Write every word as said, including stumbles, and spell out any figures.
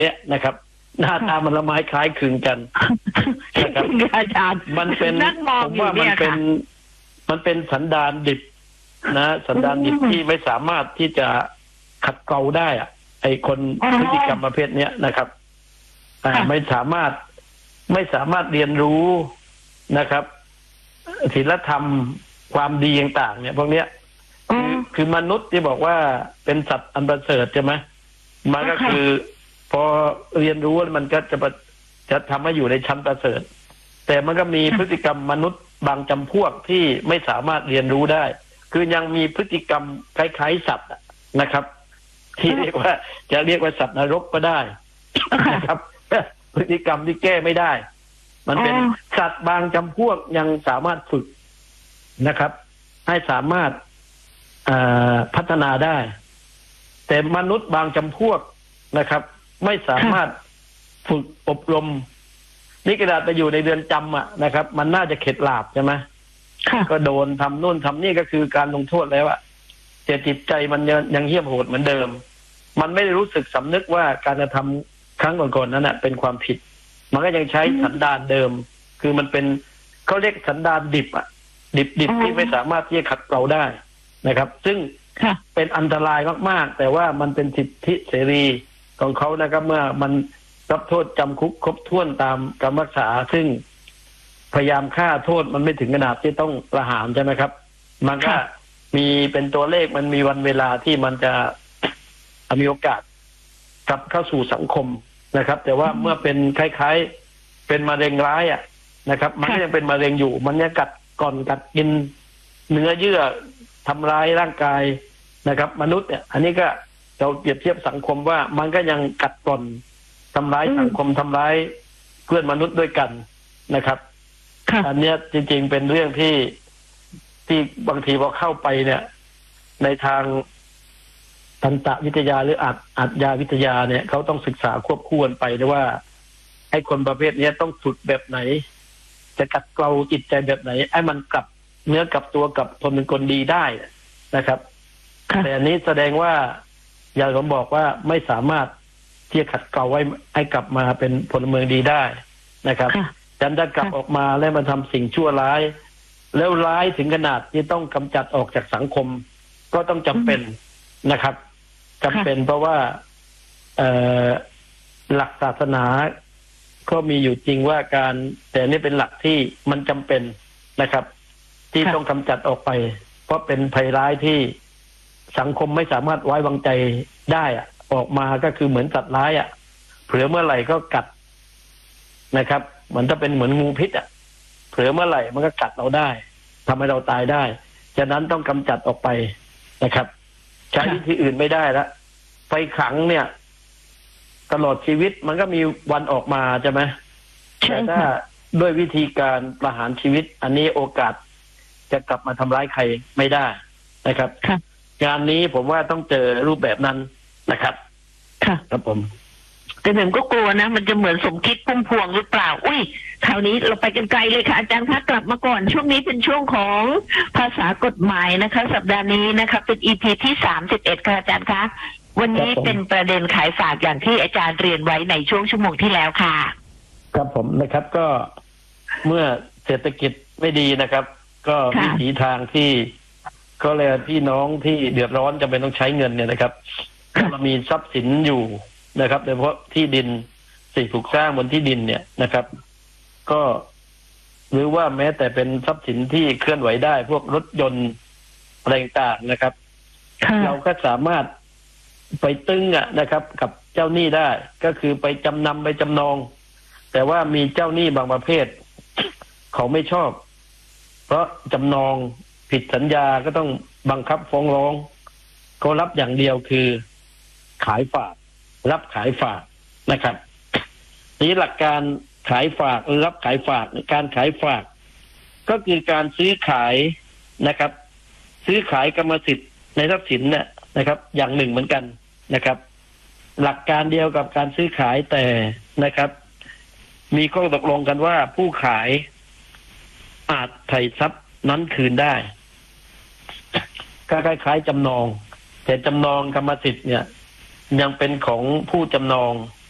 เนี่ยนะครับหน้าตามันละไม้คล้ายคลึงกันนะครับอาจารย์มันเป็นผมว่ามันเป็นมันเป็นสันดานดิบนะสันดานดิบที่ไม่สามารถที่จะขัดเกลาได้อะไอคนพฤติกรรมประเภทเนี้ยนะครับไม่สามารถไม่สามารถเรียนรู้นะครับศีลธรรมความดีต่างๆเนี่ยพวกเนี้ยคือคือมนุษย์ที่บอกว่าเป็นสัตว์อันประเสริฐใช่ไหมมันก็คือพอเรียนรู้มันก็จะจะทำให้อยู่ในชั้นประเสริฐแต่มันก็มีพฤติกรรมมนุษย์บางจำพวกที่ไม่สามารถเรียนรู้ได้คือยังมีพฤติกรรมคล้ายๆสัตว์นะครับที่เรียกว่าจะเรียกว่าสัตว์นรกก็ได้นะครับพฤติกรรมที่แก้ไม่ได้มันเป็นสัตว์บางจำพวกยังสามารถฝึกนะครับให้สามารถพัฒนาได้แต่มนุษย์บางจำพวกนะครับไม่สามารถฝึกอบรมนี่กระดาษไปอยู่ในเรือนจำอ่ะนะครับมันน่าจะเข็ดหลาบใช่ไหมก็โดนทำนู่นทำนี่ก็คือการลงโทษแล้วอะแต่จิตใจมันยังยังเหี้ยมโหดเหมือนเดิมมันไม่ได้รู้สึกสำนึกว่าการกระทำครั้งก่อนๆนั้นอ่ะเป็นความผิดมันก็ยังใช้สันดานเดิมคือมันเป็นเขาเรียกสันดานดิบอ่ะดิบดิบที่ไม่สามารถที่จะขัดเกลาได้นะครับซึ่งเป็นอันตรายมากๆแต่ว่ามันเป็นสิทธิเสรีของเขานะครับเมื่อมันรับโทษจำคุกครบถ้วนตามคำพิพากษาซึ่งพยายามฆ่าโทษมันไม่ถึงขนาดที่ต้องประหารใช่ไหมครับมันก็มีเป็นตัวเลขมันมีวันเวลาที่มันจะมีโอกาสกลับเข้าสู่สังคมนะครับแต่ว่าเมื่อเป็นคล้ายๆเป็นมะเร็งร้ายอ่ะนะครับมันก็ยังเป็นมะเร็งอยู่มันยังกัดก่อนกัดกินเนื้อเยื่อทำร้ายร่างกายนะครับมนุษย์เนี่ยอันนี้ก็เราเปรียบเทียบสังคมว่ามันก็ยังกัดก่อนทำร้ายสังคมทำร้ายเพื่อนมนุษย์ด้วยกันนะครับอันนี้จริงๆเป็นเรื่องที่ที่บางทีพอเข้าไปเนี่ยในทางทันตวิทยาหรืออาชอาชญาวิทยาเนี่ยเขาต้องศึกษาควบคู่กันไปด้วยว่าให้คนประเภทนี้ต้องฝึกแบบไหนจะกัดเกลาจิตใจแบบไหนให้มันกลับเนื้อกลับตัวกับคนเป็นคนดีได้นะครับแต่อันนี้แสดงว่าอย่างผมบอกว่าไม่สามารถที่จะขัดเกลาไว้ให้กลับมาเป็นพลเมืองดีได้นะครับจันจะกลับออกมาแล้วมาทำสิ่งชั่วร้ายแล้วร้ายถึงขนาดที่ต้องกำจัดออกจากสังคมก็ต้องจำเป็นนะครับจำเป็นเพราะว่าหลักศาสนาก็มีอยู่จริงว่าการแต่นี่เป็นหลักที่มันจำเป็นนะครับที่ต้องกำจัดออกไปเพราะเป็นภัยร้ายที่สังคมไม่สามารถไว้วางใจได้อะออกมาก็คือเหมือนสัตว์ร้ายอ่ะเผลอเมื่อไหร่ก็กัดนะครับเหมือนจะเป็นเหมือนงูพิษอ่ะเผลอเมื่อไหร่มันก็กัดเราได้ทำให้เราตายได้ฉะนั้นต้องกำจัดออกไปนะครับใช้วิธีอื่นไม่ได้ละไฟขังเนี่ยตลอดชีวิตมันก็มีวันออกมาใช่ไหมแต่ถ้าด้วยวิธีการประหารชีวิตอันนี้โอกาสจะกลับมาทำร้ายใครไม่ได้นะครับงานนี้ผมว่าต้องเจอรูปแบบนั้นนะครับค่ะครับผมแต่ผมก็กลัวนะมันจะเหมือนสมคิดพุ่มพวงหรือเปล่าอุ้ยคราวนี้เราไปกันไกลเลยค่ะอาจารย์คะกลับมาก่อนช่วงนี้เป็นช่วงของภาษากฎหมายนะคะสัปดาห์นี้นะคะเป็น อี พี ที่สามสิบเอ็ดค่ะอาจารย์คะวันนี้เป็นประเด็นขายฝากอย่างที่อาจารย์เรียนไว้ในช่วงชั่วโมงที่แล้วค่ะครับผมนะครับก็เมื่อเศรษฐกิจไม่ดีนะครับก็วิถีทางที่ก็เลยพี่น้องที่เดือดร้อนจำเป็นต้องใช้เงินเนี่ยนะครับเรามีทรัพย์สินอยู่นะครับโดยเฉพาะที่ดินสิ่งปลูกสร้างบนที่ดินเนี่ยนะครับก็หรือว่าแม้แต่เป็นทรัพย์สินที่เคลื่อนไหวได้พวกรถยนต์อะไรต่างๆนะครับเราก็สามารถไปตึงอ่ะนะครับกับเจ้าหนี้ได้ก็คือไปจำนำไปจำนองแต่ว่ามีเจ้าหนี้บางประเภทเขาไม่ชอบเพราะจำนองผิดสัญญาก็ต้องบังคับฟ้องร้องเขารับอย่างเดียวคือขายฝากรับขายฝากนะครับนี้หลักการขายฝากหรือรับขายฝากการขายฝากก็คือการซื้อขายนะครับซื้อขายกรรมสิทธิ์ในทรัพย์สินเนี่ยนะครับอย่างหนึ่งเหมือนกันนะครับหลักการเดียวกับการซื้อขายแต่นะครับมีข้อตกลงกันว่าผู้ขายอาจไถ่ทรัพย์นั้นคืนได้ก็คล้ายๆจำนองแต่จำนองกรรมสิทธิ์เนี่ยยังเป็นของผู้จำนอง